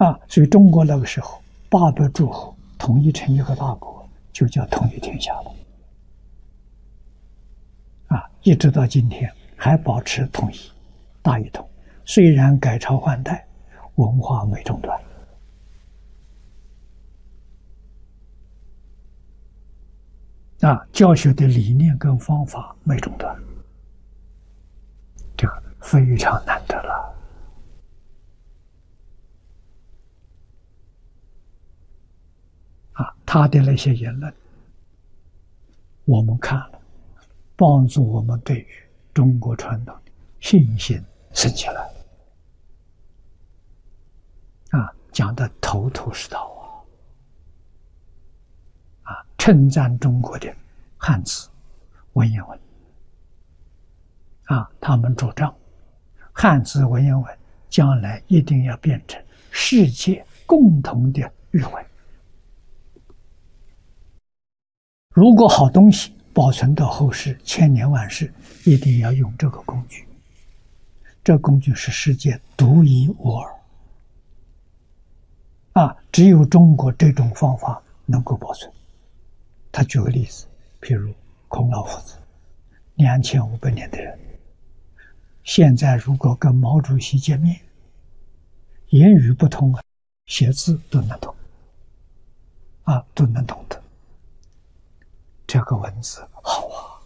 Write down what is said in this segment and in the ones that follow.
所以中国那个时候800诸侯统一成一个大国，就叫统一天下了。一直到今天还保持统一，大一统。虽然改朝换代，文化没中断。教学的理念跟方法没中断，这个非常难得了。他的那些言论，我们看了，帮助我们对于中国传统的信心升起来。讲得头头是道称赞中国的汉字文言文。他们主张汉字文言文将来一定要变成世界共同的语文。如果好东西保存到后世千年万世，一定要用这个工具。这工具是世界独一无二。只有中国这种方法能够保存。他举个例子，譬如孔老夫子，2500年的人，现在如果跟毛主席见面，言语不通写字都能通，都能懂得。这个文字好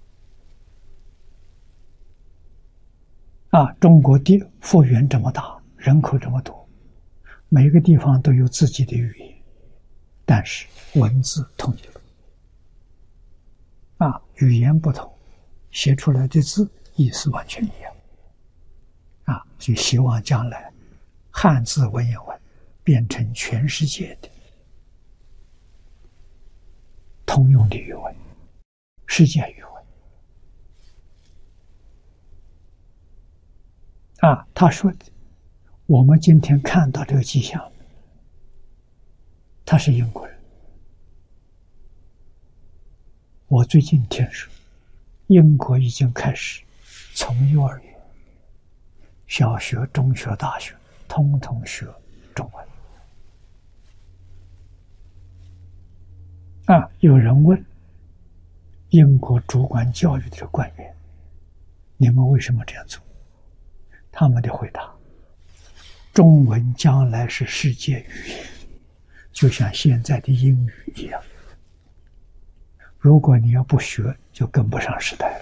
中国的幅员这么大，人口这么多，每个地方都有自己的语言，但是文字统一了。语言不同，写出来的字意思完全一样。所以希望将来汉字文言文变成全世界的通用的语文，世界语文。他说的，我们今天看到这个迹象，他是英国人。我最近听说，英国已经开始从幼儿园、小学、中学、大学统统学中文。有人问英国主管教育的官员，你们为什么这样做？他们的回答，中文将来是世界语言，就像现在的英语一样。如果你要不学，就跟不上时代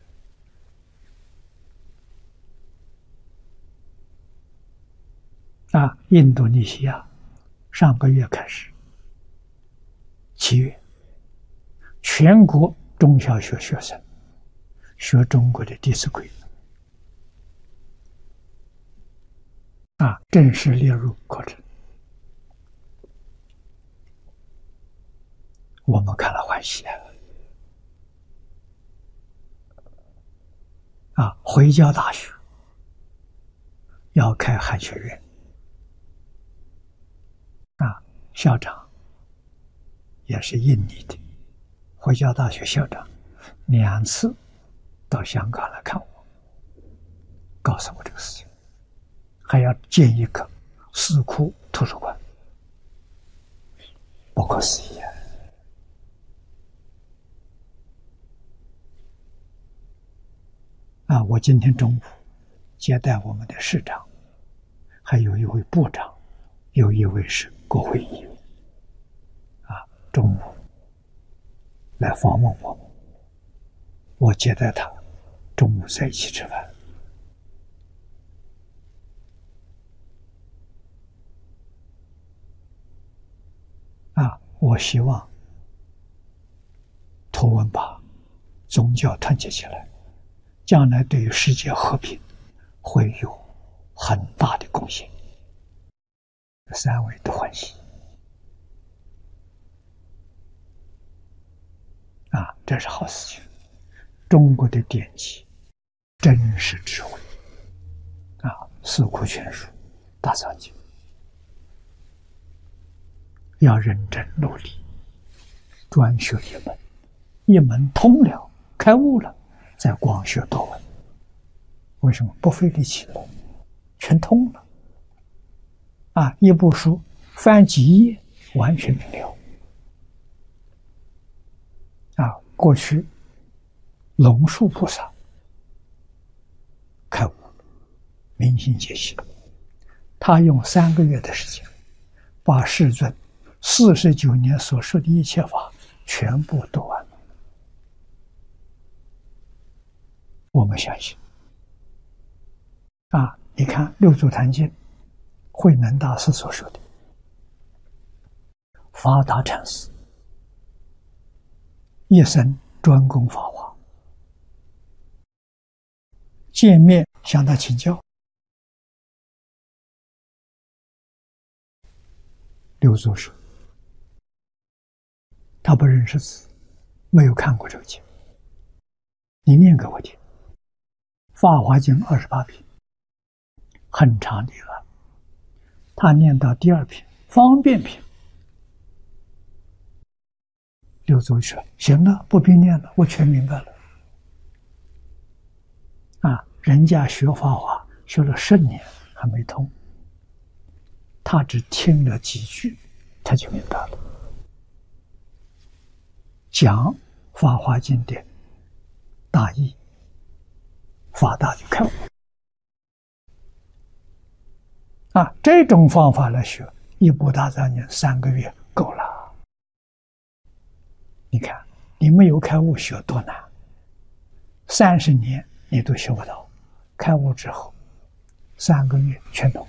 了。印度尼西亚上个月开始，7月，全国中小学学生学中国的弟子规，正式列入课程。我们看了欢喜回教大学要开汉学院，校长也是印尼的回教大学校长，2次到香港来看我，告诉我这个事情，还要建一个4库图书馆，不可思议我今天中午接待我们的市长，还有一位部长，有一位是国会议员，中午来访问我们，我接待他，中午在一起吃饭。我希望图文把宗教团结起来，将来对于世界和平会有很大的贡献。3位都欢喜这是好事情。中国的典籍真是智慧四库全书、大藏经，要认真努力，专学一门，一门通了，开悟了，再广学多闻。为什么？不费力气了，全通了。 一部书翻几页，完全明了。过去龙树菩萨开悟，明心见性，他用3个月的时间，把世尊49年所说的一切法全部读完了。我们相信。你看《六祖坛经》，慧能大师所说的，法达禅师一生专攻法华，见面向他请教，六祖说他不认识字，没有看过这个经，你念给我听。法华经28品，很长的一个，他念到第2品方便品，六祖说行了，不必念了，我全明白了。人家学法华学了10年还没通，他只听了几句他就明白了。讲法华经典大意，法大就开悟。这种方法来学，一部大藏经3个月够了。你看，你没有开悟学多难，30年你都学不到，开悟之后3个月全懂。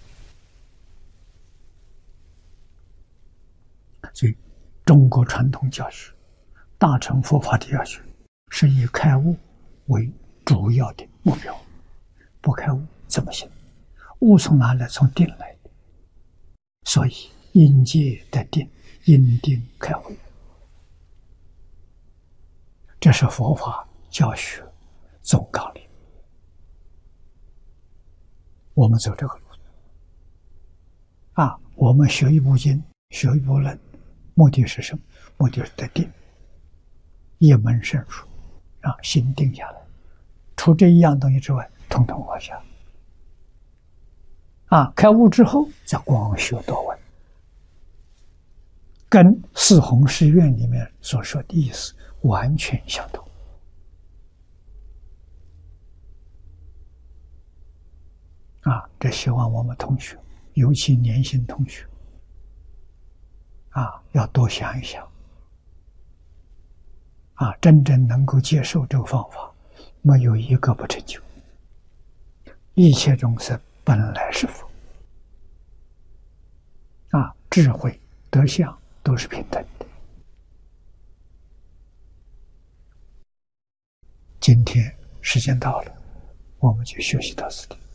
所以中国传统教学大乘佛法的要学是以开悟为主要的目标，不开悟怎么行？悟从哪来？从定来的。所以因戒得定，因定开慧，这是佛法教学总纲领。我们走这个路我们学一部经，学一部论，目的是什么？目的是得定，一门深入，让心定下来，除这一样东西之外，统统放下。开悟之后再广学多闻，跟四弘誓愿里面所说的意思完全相同。这希望我们同学，尤其年轻同学要多想一想真正能够接受这个方法，没有一个不成就。一切众生本来是佛智慧德相都是平等的。今天时间到了，我们就学习到此地。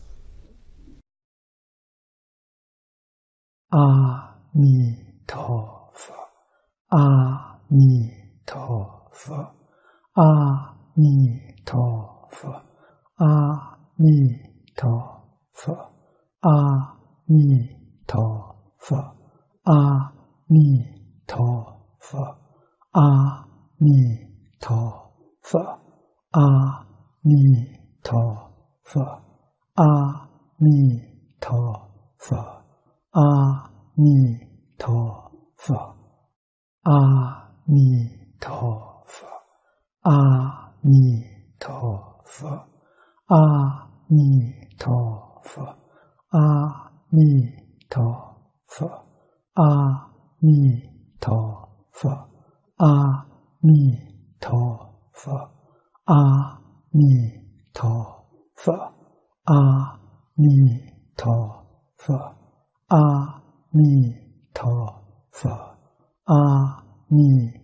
阿弥陀佛，阿弥陀佛，阿弥陀佛，阿弥陀佛，阿弥陀佛，阿弥陀佛，阿弥陀佛，阿弥陀佛，阿弥陀佛，阿弥陀佛，阿弥陀佛，阿弥陀佛，阿弥陀佛，阿弥陀佛，阿弥陀佛，阿弥陀佛，阿弥陀佛，阿弥陀佛，阿弥陀佛，阿弥